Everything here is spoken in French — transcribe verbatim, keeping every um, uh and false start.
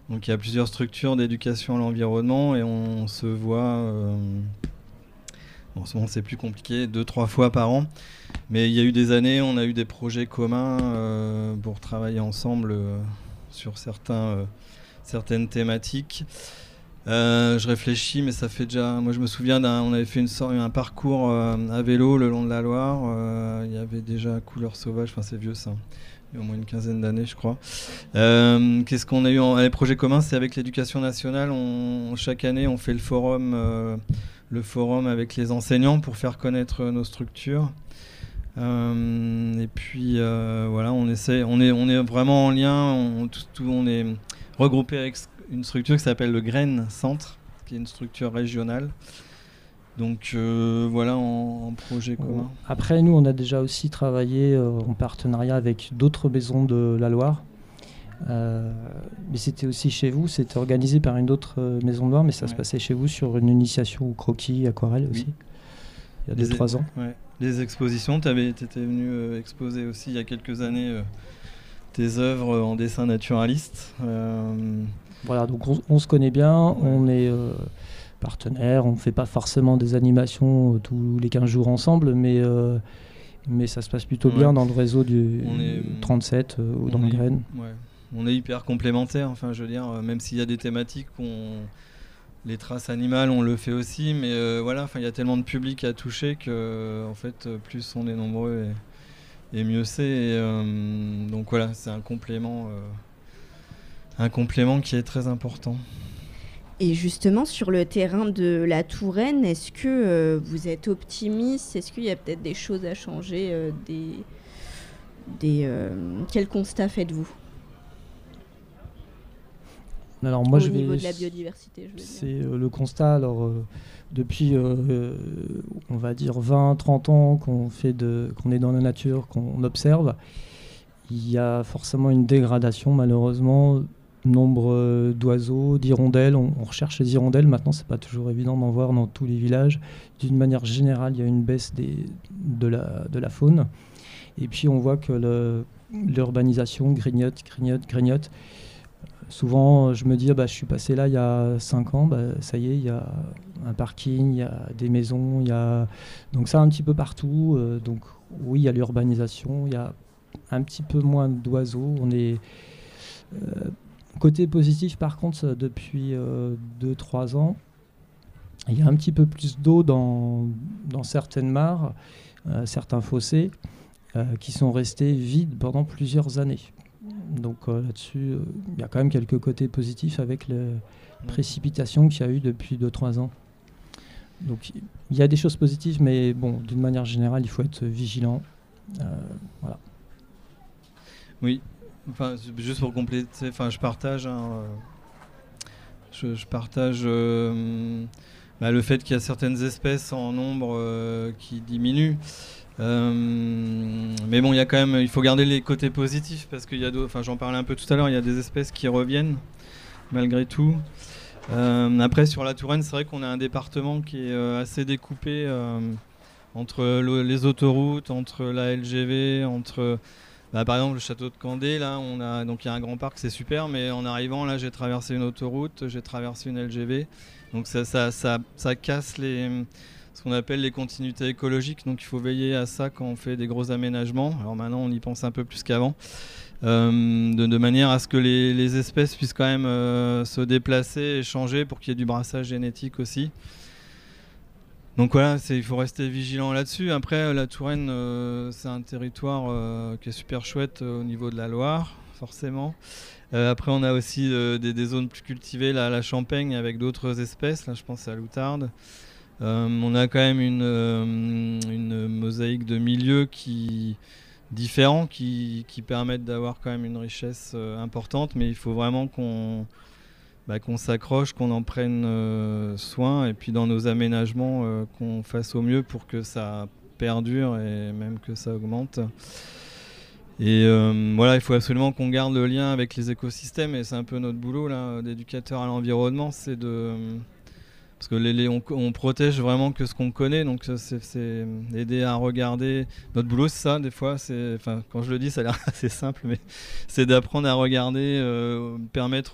Donc il y a plusieurs structures d'éducation à l'environnement et on, on se voit, euh, en ce moment c'est plus compliqué, deux, trois fois par an. Mais il y a eu des années, on a eu des projets communs euh, pour travailler ensemble euh, sur certains, euh, certaines thématiques. Euh, je réfléchis, mais ça fait déjà. Moi, je me souviens d'un. On avait fait une sorte, un parcours euh, à vélo le long de la Loire. Euh, il y avait déjà Couleur Sauvage. Enfin, c'est vieux ça. Il y a au moins une quinzaine d'années, je crois. Euh, qu'est-ce qu'on a eu en les projets communs? C'est avec l'Éducation nationale. On, chaque année, on fait le forum, euh, le forum avec les enseignants pour faire connaître nos structures. Euh, et puis euh, voilà, on essaie. On est, on est vraiment en lien. On, tout, tout, on est regroupé avec une structure qui s'appelle le Graine Centre, qui est une structure régionale. Donc euh, voilà, en, en projet commun. Après, nous, on a déjà aussi travaillé euh, en partenariat avec d'autres maisons de la Loire. Euh, mais c'était aussi chez vous, c'était organisé par une autre euh, maison de Loire, mais ça ouais. se passait chez vous sur une initiation au croquis, aquarelle aussi, oui. il y a deux trois ans. Ouais. Les expositions, tu étais venu euh, exposer aussi il y a quelques années euh, tes œuvres en dessin naturaliste. Euh, Voilà, donc on, on se connaît bien, ouais. on est euh, partenaires, on ne fait pas forcément des animations euh, tous les quinze jours ensemble, mais, euh, mais ça se passe plutôt ouais. bien dans le réseau du est, trente-sept euh, ou dans le Graine. Ouais. On est hyper complémentaires, enfin je veux dire, euh, même s'il y a des thématiques, on, les traces animales, on le fait aussi, mais euh, voilà, il y a tellement de public à toucher que en fait, plus on est nombreux et, et mieux c'est. Et, euh, donc voilà, c'est un complément. Euh, Un complément qui est très important. Et justement, sur le terrain de la Touraine, est-ce que euh, vous êtes optimiste? Est-ce qu'il y a peut-être des choses à changer euh, des, des, euh, Quel constat faites-vous? Alors moi, Au je niveau vais... de la biodiversité, je veux dire. C'est euh, le constat. Alors, euh, depuis, euh, on va dire, vingt trente ans qu'on fait de, qu'on est dans la nature, qu'on observe, il y a forcément une dégradation, malheureusement. Nombre euh, d'oiseaux, d'hirondelles, on, on recherche les hirondelles, maintenant c'est pas toujours évident d'en voir dans tous les villages. D'une manière générale, il y a une baisse des, de, la, de la faune. Et puis on voit que le, l'urbanisation grignote, grignote, grignote. Souvent je me dis, ah bah, je suis passé là il y a cinq ans, bah, ça y est, il y a un parking, il y a des maisons, il y a... donc ça un petit peu partout. Euh, donc oui, il y a l'urbanisation, il y a un petit peu moins d'oiseaux. On est... Euh, Côté positif, par contre, depuis euh, deux trois ans, il y a un petit peu plus d'eau dans, dans certaines mares, euh, certains fossés, euh, qui sont restés vides pendant plusieurs années. Donc euh, là-dessus, euh, il y a quand même quelques côtés positifs avec les précipitations qu'il y a eu depuis deux trois ans. Donc il y a des choses positives, mais bon, d'une manière générale, il faut être vigilant. Euh, voilà. Oui. Enfin, juste pour compléter, enfin, je partage, hein, euh, je, je partage euh, bah, le fait qu'il y a certaines espèces en nombre euh, qui diminuent. Euh, mais bon, il y a quand même, il faut garder les côtés positifs parce qu'il y a, enfin, j'en parlais un peu tout à l'heure, il y a des espèces qui reviennent malgré tout. Euh, après, sur la Touraine, c'est vrai qu'on a un département qui est euh, assez découpé euh, entre le, les autoroutes, entre la L G V, entre Bah, par exemple, le château de Candé, là, on a donc il y a un grand parc, c'est super, mais en arrivant, là, j'ai traversé une autoroute, j'ai traversé une L G V, donc ça, ça, ça, ça casse les, ce qu'on appelle les continuités écologiques. Donc il faut veiller à ça quand on fait des gros aménagements. Alors maintenant, on y pense un peu plus qu'avant, euh, de, de manière à ce que les, les espèces puissent quand même euh, se déplacer et changer pour qu'il y ait du brassage génétique aussi. Donc voilà, c'est, il faut rester vigilant là-dessus. Après, la Touraine, euh, c'est un territoire euh, qui est super chouette euh, au niveau de la Loire, forcément. Euh, après, on a aussi euh, des, des zones plus cultivées, là, la Champagne, avec d'autres espèces. Là, je pense à l'outarde. Euh, on a quand même une, euh, une mosaïque de milieux qui, différents qui, qui permettent d'avoir quand même une richesse euh, importante. Mais il faut vraiment qu'on... Bah, qu'on s'accroche, qu'on en prenne euh, soin et puis dans nos aménagements euh, qu'on fasse au mieux pour que ça perdure et même que ça augmente. Et euh, voilà, il faut absolument qu'on garde le lien avec les écosystèmes et c'est un peu notre boulot là, d'éducateur à l'environnement, c'est de... Parce que les, les, on, on protège vraiment que ce qu'on connaît, donc c'est, c'est aider à regarder. Notre boulot, c'est ça, des fois. C'est, enfin, quand je le dis, ça a l'air assez simple, mais c'est d'apprendre à regarder, euh, permettre